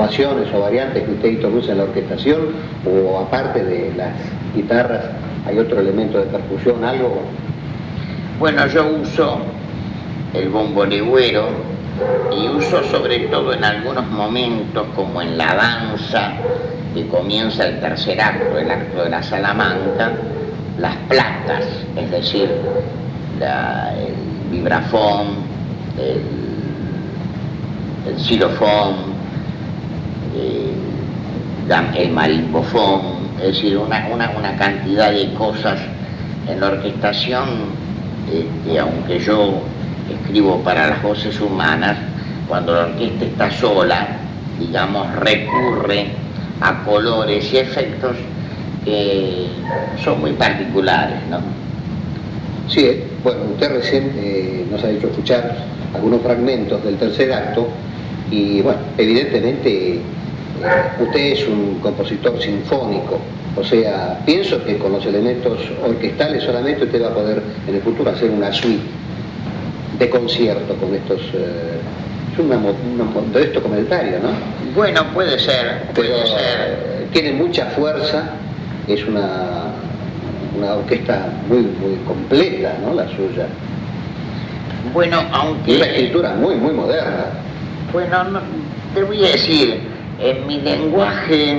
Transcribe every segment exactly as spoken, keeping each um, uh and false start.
innovaciones o variantes que usted introduce en la orquestación, o aparte de las guitarras, hay otro elemento de percusión, algo? Bueno, yo uso el bombo legüero y uso sobre todo en algunos momentos, como en la danza, que comienza el tercer acto, el acto de la Salamanca, las platas, es decir, la, el vibrafón, el, el xilofón, el, el marimbofón, es decir, una, una, una cantidad de cosas en la orquestación, eh, que aunque yo escribo para las voces humanas, cuando la orquesta está sola, digamos, recurre a colores y efectos que son muy particulares, ¿no? Sí, bueno, usted recién eh, nos ha hecho escuchar algunos fragmentos del tercer acto y, bueno, evidentemente eh, usted es un compositor sinfónico, o sea, pienso que con los elementos orquestales solamente usted va a poder en el futuro hacer una suite de concierto con estos... Eh, es una, una modesto comentario, ¿no? Bueno, puede ser, puede Pero, ser. Tiene mucha fuerza, es una, una orquesta muy, muy completa, ¿no? La suya. Bueno, aunque... Y una escritura muy, muy moderna. Bueno, no, te voy a decir, en mi lenguaje,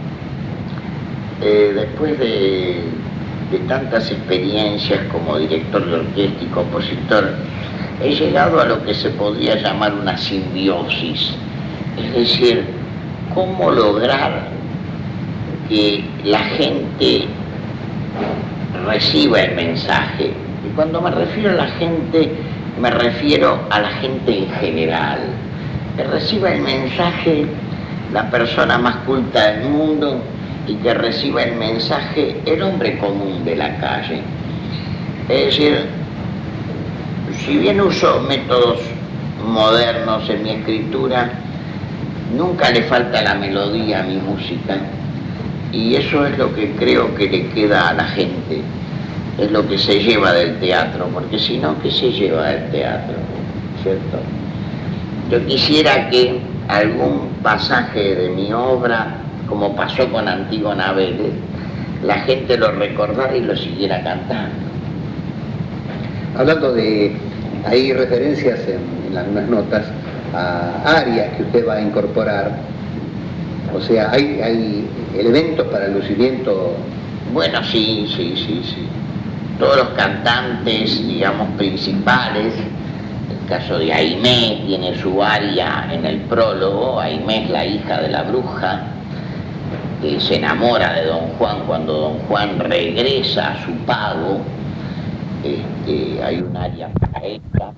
eh, después de, de tantas experiencias como director de orquesta y compositor, he llegado a lo que se podría llamar una simbiosis. Es decir, cómo lograr que la gente reciba el mensaje. Y cuando me refiero a la gente, me refiero a la gente en general. Que reciba el mensaje la persona más culta del mundo y que reciba el mensaje el hombre común de la calle. Es decir, si bien uso métodos modernos en mi escritura, nunca le falta la melodía a mi música, y eso es lo que creo que le queda a la gente, es lo que se lleva del teatro, porque si no, ¿qué se lleva del teatro? ¿Cierto? Yo quisiera que algún pasaje de mi obra, como pasó con Antígona Vélez, la gente lo recordara y lo siguiera cantando. Hablando de, hay referencias en, en algunas notas a arias que usted va a incorporar, o sea, hay, hay elementos para el lucimiento. Bueno, sí, sí, sí, sí. Todos los cantantes, digamos, principales, el caso de Aimée tiene su aria en el prólogo. Aimée es la hija de la bruja, que se enamora de Don Juan cuando Don Juan regresa a su pago. Este, hay un aria para ella,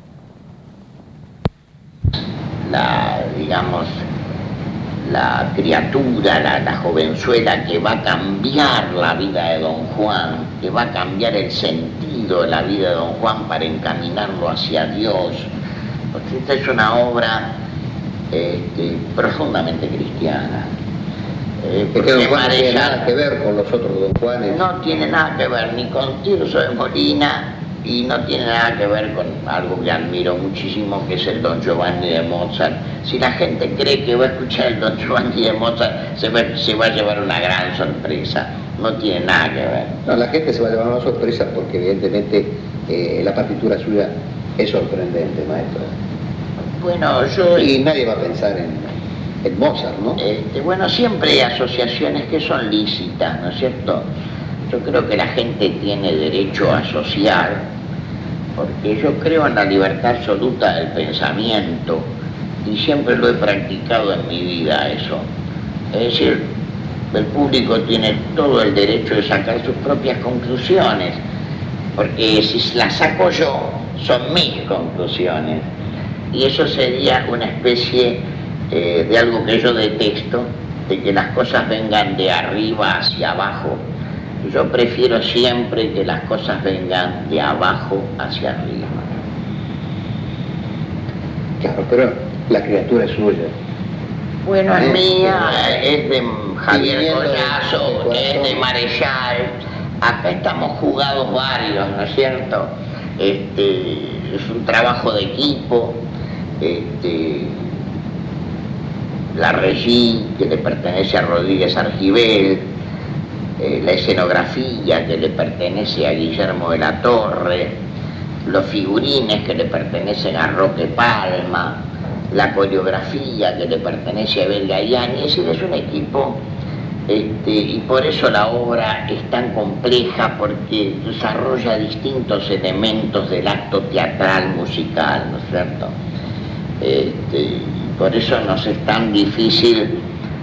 la, digamos, la criatura, la, la jovenzuela que va a cambiar la vida de Don Juan, que va a cambiar el sentido de la vida de Don Juan para encaminarlo hacia Dios. Porque esta es una obra este, profundamente cristiana. Eh, porque Don Juan no tiene nada que ver con los otros Don Juanes. No tiene nada que ver ni con Tirso de Molina y no tiene nada que ver con algo que admiro muchísimo, que es el Don Giovanni de Mozart. Si la gente cree que va a escuchar el Don Giovanni de Mozart, se va, se va a llevar una gran sorpresa. No tiene nada que ver. No, la gente se va a llevar una sorpresa porque evidentemente eh, la partitura suya es sorprendente, maestro. Bueno, yo... Y nadie va a pensar en... en Mozart, ¿no? Este, bueno, siempre hay asociaciones que son lícitas, ¿no es cierto? Yo creo que la gente tiene derecho a asociar, porque yo creo en la libertad absoluta del pensamiento y siempre lo he practicado en mi vida eso. Es decir, el público tiene todo el derecho de sacar sus propias conclusiones, porque si las saco yo, son mis conclusiones, y eso sería una especie Eh, de algo que yo detesto, de que las cosas vengan de arriba hacia abajo. Yo prefiero siempre que las cosas vengan de abajo hacia arriba. Claro, pero la criatura es suya. Bueno, es mía, es de Javier Collazo, es de Marechal. Acá estamos jugados varios, ¿no es cierto? Este, es un trabajo de equipo. Este, la Regí, que le pertenece a Rodríguez Argibel, eh, la escenografía, que le pertenece a Guillermo de la Torre, los figurines, que le pertenecen a Roque Palma, la coreografía, que le pertenece a Abel Gayani. Es decir, es un equipo, este, y por eso la obra es tan compleja, porque desarrolla distintos elementos del acto teatral, musical, ¿no es cierto? Este, por eso nos es tan difícil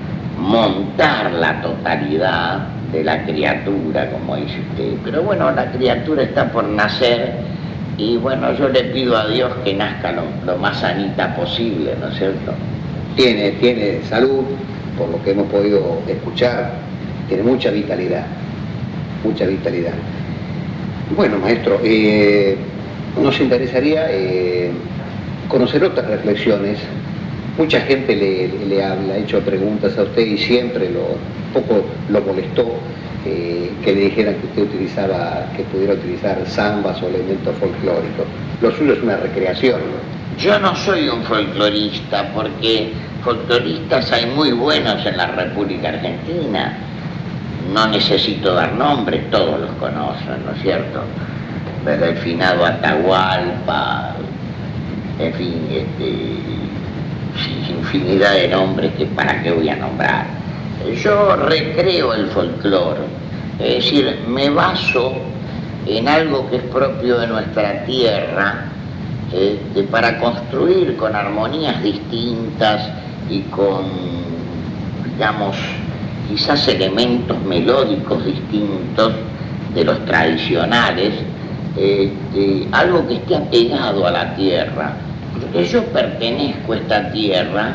montar la totalidad de la criatura, como dice usted. Pero bueno, la criatura está por nacer, y bueno, yo le pido a Dios que nazca lo, lo más sanita posible, ¿no es cierto? Tiene, tiene salud, por lo que hemos podido escuchar, tiene mucha vitalidad, mucha vitalidad. Bueno, maestro, eh, nos interesaría eh, conocer otras reflexiones. Mucha gente le, le ha, le ha hecho preguntas a usted y siempre lo, un poco lo molestó eh, que le dijeran que usted utilizaba, que pudiera utilizar zambas o elementos folclóricos. Lo suyo es una recreación, ¿no? Yo no soy un folclorista, porque folcloristas hay muy buenos en la República Argentina. No necesito dar nombres, todos los conocen, ¿no es cierto? Desde el finado Atahualpa, en fin, este, infinidad de nombres que para qué voy a nombrar. Yo recreo el folclore, es decir, me baso en algo que es propio de nuestra tierra, este, para construir con armonías distintas y con, digamos, quizás elementos melódicos distintos de los tradicionales, este, algo que esté apegado a la tierra. Porque yo pertenezco a esta tierra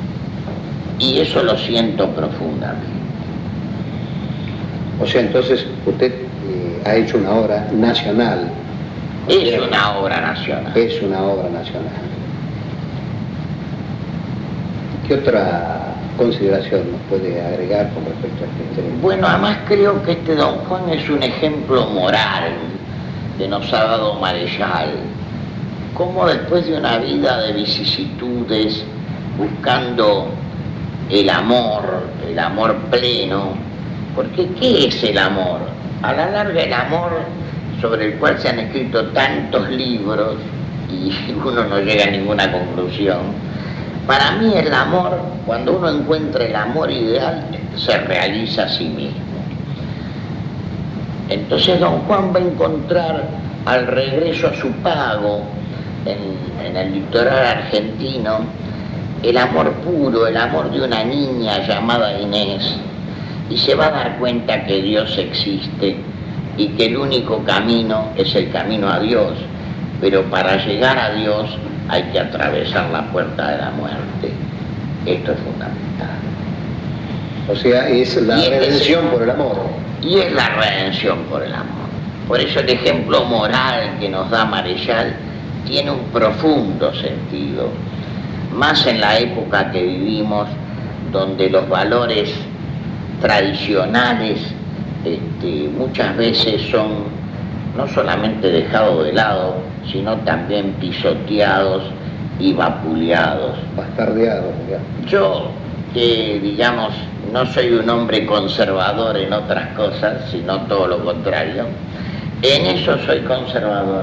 y eso lo siento profundamente. O sea, entonces usted eh, ha hecho una obra nacional. Es sea, una obra nacional. Es una obra nacional. ¿Qué otra consideración nos puede agregar con respecto a este tema? Bueno, además creo que este Don Juan es un ejemplo moral que nos ha dado Marechal. Cómo después de una vida de vicisitudes, buscando el amor, el amor pleno, porque ¿qué es el amor? A la larga el amor, sobre el cual se han escrito tantos libros y uno no llega a ninguna conclusión. Para mí el amor, cuando uno encuentra el amor ideal, se realiza a sí mismo. Entonces Don Juan va a encontrar al regreso a su pago, en, en el litoral argentino, el amor puro, el amor de una niña llamada Inés, y se va a dar cuenta que Dios existe y que el único camino es el camino a Dios, pero para llegar a Dios hay que atravesar la puerta de la muerte. Esto es fundamental. O sea, es la y redención es, por el amor. Y es la redención por el amor. Por eso el ejemplo moral que nos da Marechal tiene un profundo sentido, más en la época que vivimos, donde los valores tradicionales este, muchas veces son no solamente dejados de lado, sino también pisoteados y vapuleados. Bastardeados, digamos. Yo, que digamos, no soy un hombre conservador en otras cosas, sino todo lo contrario, en eso soy conservador.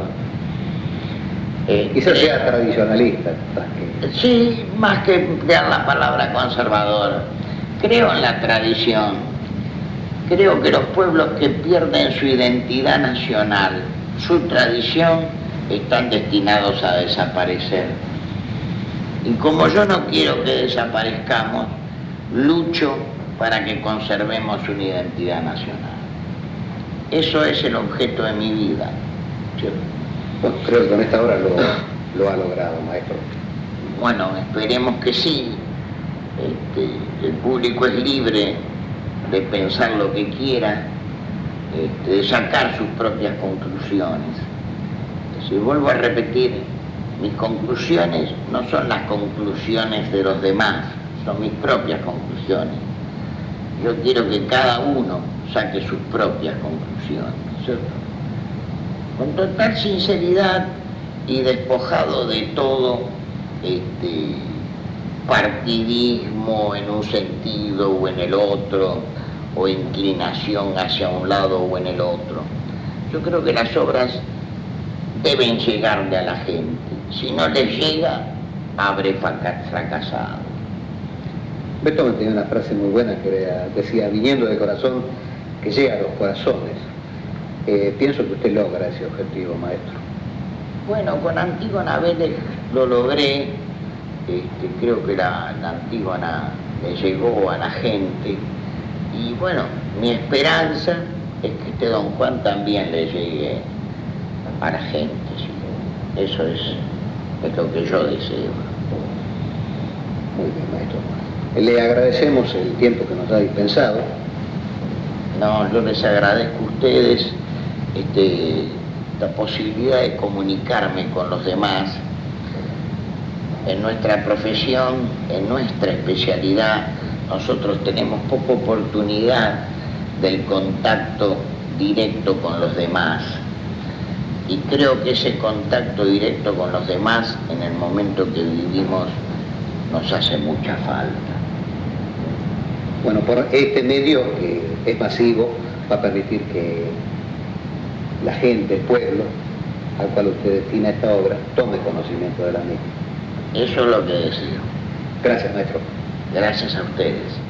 Eh, Quizás sea tradicionalista. Que... Sí, más que emplear la palabra conservador. Creo en la tradición. Creo que los pueblos que pierden su identidad nacional, su tradición, están destinados a desaparecer. Y como yo no quiero que desaparezcamos, lucho para que conservemos una identidad nacional. Eso es el objeto de mi vida. ¿Cierto? Bueno, creo que con esta obra lo, lo ha logrado, maestro. Bueno, esperemos que sí. Este, el público es libre de pensar lo que quiera, este, de sacar sus propias conclusiones. Si vuelvo a repetir, mis conclusiones no son las conclusiones de los demás, son mis propias conclusiones. Yo quiero que cada uno saque sus propias conclusiones, ¿cierto? Con total sinceridad y despojado de todo este, partidismo en un sentido o en el otro, o inclinación hacia un lado o en el otro. Yo creo que las obras deben llegarle a la gente. Si no les llega, habré fracasado. Beethoven tenía una frase muy buena que decía, viniendo de corazón, que llega a los corazones. Eh, pienso que usted logra ese objetivo, maestro. Bueno, con Antígona Vélez lo logré. Este, creo que la, la Antígona le llegó a la gente. Y bueno, mi esperanza es que este Don Juan también le llegue a la gente. ¿Sí? Eso es, es lo que yo deseo. Muy bien, maestro. Le agradecemos el tiempo que nos ha dispensado. No, yo les agradezco a ustedes este, la posibilidad de comunicarme con los demás. En nuestra profesión, en nuestra especialidad, nosotros tenemos poca oportunidad del contacto directo con los demás. Y creo que ese contacto directo con los demás, en el momento que vivimos, nos hace mucha falta. Bueno, por este medio, que es masivo, va a permitir que la gente, el pueblo, al cual usted destina esta obra, tome conocimiento de la misma. Eso es lo que deseo. Gracias, maestro. Gracias a ustedes.